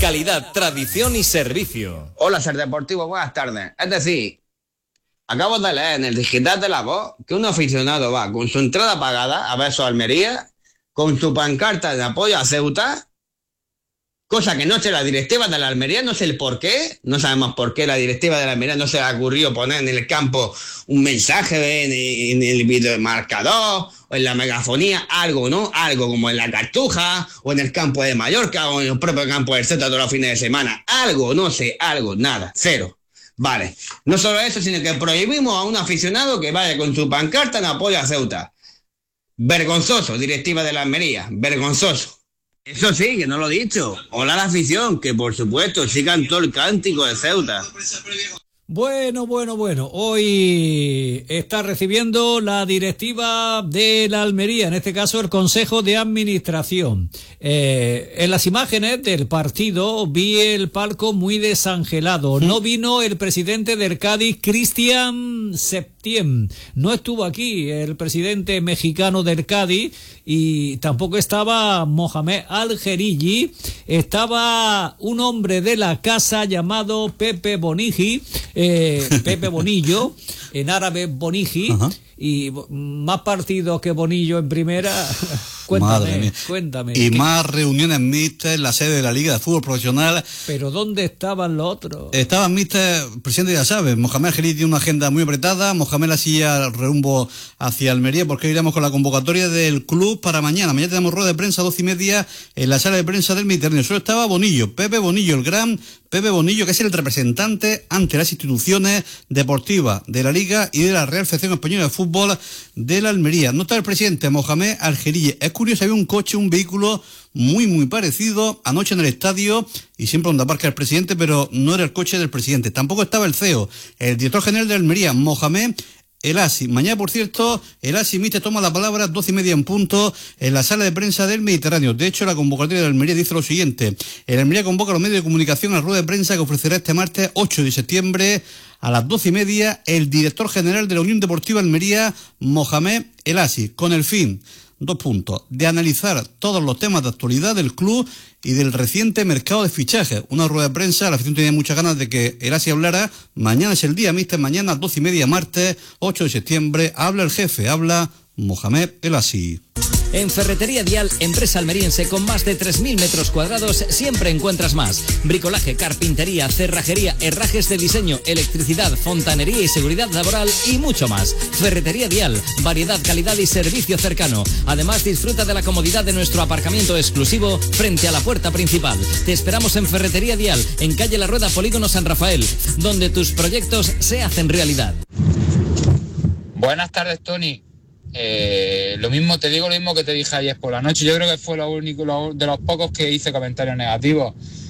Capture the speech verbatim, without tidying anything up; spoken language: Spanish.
calidad, tradición y servicio. Hola, Ser Deportivo, buenas tardes. Es decir, acabo de leer en el digital de La Voz que un aficionado va con su entrada pagada a ver su Almería, con su pancarta de apoyo a Ceuta, cosa que no sé la directiva de la Almería, no sé el por qué, no sabemos por qué la directiva de la Almería no se le ocurrió poner en el campo un mensaje en, en el videomarcador o en la megafonía, algo, ¿no? Algo como en la Cartuja o en el campo de Mallorca o en el propio campo del Celta todos los fines de semana. Algo, no sé, algo, nada, cero. Vale, no solo eso, sino que prohibimos a un aficionado que vaya con su pancarta en apoyo a Ceuta. Vergonzoso, directiva de la Almería, vergonzoso. Eso sí, que no lo he dicho. Hola a la afición, que por supuesto sí cantó el cántico de Ceuta. Bueno, bueno, bueno, hoy está recibiendo la directiva de la Almería, en este caso el Consejo de Administración. Eh, en las imágenes del partido vi el palco muy desangelado. No vino el presidente del Cádiz, Cristian Septién. No estuvo aquí el presidente mexicano del Cádiz y tampoco estaba Mohamed Al-Jeriji. Estaba un hombre de la casa llamado Pepe Bonigi. Eh, Pepe Bonillo, en árabe Bonigi. Ajá. Y más partidos que Bonillo en primera. Cuéntame, cuéntame. Y ¿qué? Más reuniones mixtas en la sede de la Liga de Fútbol Profesional. ¿Pero dónde estaban los otros? Estaban mixtas, presidente, ya sabes, Mohamed Al-Jeriji tiene una agenda muy apretada. Mohamed la silla rumbo hacia Almería, porque iremos con la convocatoria del club para mañana. Mañana tenemos rueda de prensa a doce y media en la sala de prensa del Mediterráneo. Solo estaba Bonillo, Pepe Bonillo, el gran Pepe Bonillo, que es el representante ante las instituciones deportivas de la Liga y de la Real Federación Española de Fútbol de la Almería. No está el presidente Mohamed Al-Jeriji. Es curioso, había un coche, un vehículo muy, muy parecido anoche en el estadio y siempre donde aparca el presidente, pero no era el coche del presidente. Tampoco estaba el C E O, el director general de Almería, Mohamed El Asi. Mañana, por cierto, El Asi Mite toma la palabra doce y media en punto en la sala de prensa del Mediterráneo. De hecho, la convocatoria de Almería dice lo siguiente. El Almería convoca a los medios de comunicación a la rueda de prensa que ofrecerá este martes ocho de septiembre a las doce y media el director general de la Unión Deportiva Almería, Mohamed El Asi, con el fin, dos puntos, de analizar todos los temas de actualidad del club y del reciente mercado de fichajes. Una rueda de prensa, la afición tenía muchas ganas de que El Asi hablara. Mañana es el día, mister, mañana a doce y media, martes, ocho de septiembre, habla el jefe, habla Mohamed El Asi. En Ferretería Dial, empresa almeriense con más de tres mil metros cuadrados, siempre encuentras más. Bricolaje, carpintería, cerrajería, herrajes de diseño, electricidad, fontanería y seguridad laboral y mucho más. Ferretería Dial, variedad, calidad y servicio cercano. Además, disfruta de la comodidad de nuestro aparcamiento exclusivo frente a la puerta principal. Te esperamos en Ferretería Dial, en calle La Rueda, Polígono San Rafael, donde tus proyectos se hacen realidad. Buenas tardes, Tony. Eh, lo mismo te digo, lo mismo que te dije ayer por la noche. Yo creo que fue lo único, lo, de los pocos que hice comentarios negativos.